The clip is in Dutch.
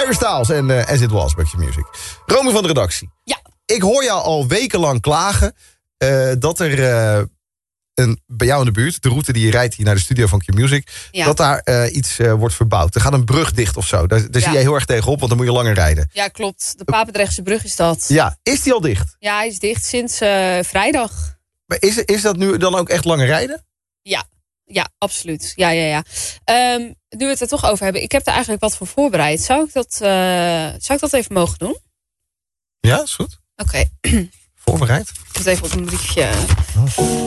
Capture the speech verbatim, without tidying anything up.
Harry Styles en uh, As It Was, bij Q-Music. Romy van de redactie. Ja. Ik hoor jou al wekenlang klagen uh, dat er uh, een, bij jou in de buurt, de route die je rijdt hier naar de studio van Q-Music, ja. dat daar uh, iets uh, wordt verbouwd. Er gaat een brug dicht of zo. Daar, daar ja. zie jij heel erg tegenop, want dan moet je langer rijden. Ja, klopt. De Papendrechtse brug is dat. Ja, is die al dicht? Ja, hij is dicht sinds uh, vrijdag. Maar is, is dat nu dan ook echt langer rijden? Ja. Ja, absoluut. Ja, ja, ja. Um, nu we het er toch over hebben. Ik heb er eigenlijk wat voor voorbereid. Zou ik dat, uh, zou ik dat even mogen doen? Ja, is goed. Oké. Okay. Voorbereid? Ik moet even op een briefje. Oh.